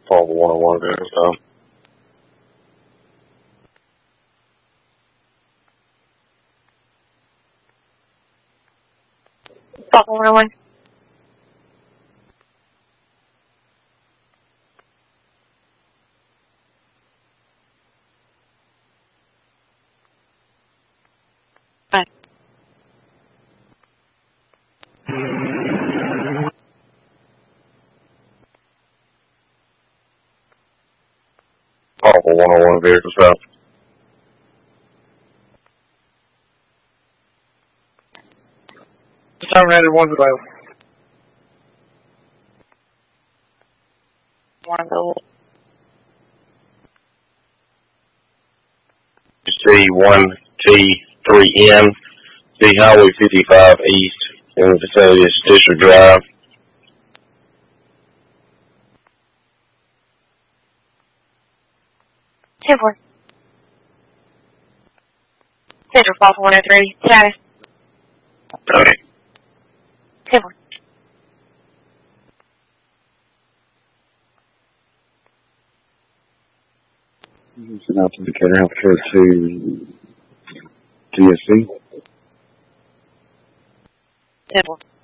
Papa 101 vehicle stop. Papa 101. Hi. Papa 101 vehicle stop. Terminator 1's available. One go. C1T3N, the Highway 55 East in the vicinity of District Drive. Temple. Central Papa 103. Status. Okay. Temple. Send out to Decatur Healthcare to TSC. Temple.